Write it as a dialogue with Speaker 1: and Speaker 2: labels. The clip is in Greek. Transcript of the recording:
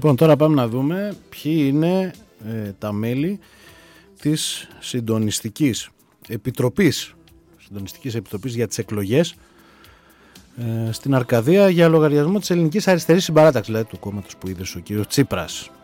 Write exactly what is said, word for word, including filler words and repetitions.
Speaker 1: Λοιπόν, τώρα πάμε να δούμε ποιοι είναι ε, τα μέλη της Συντονιστικής Επιτροπής, Συντονιστικής Επιτροπής για τις εκλογές ε, στην Αρκαδία για λογαριασμό της Ελληνικής Αριστερής Συμπαράταξης, δηλαδή του κόμματος που είδε ο κύριος Τσίπρας.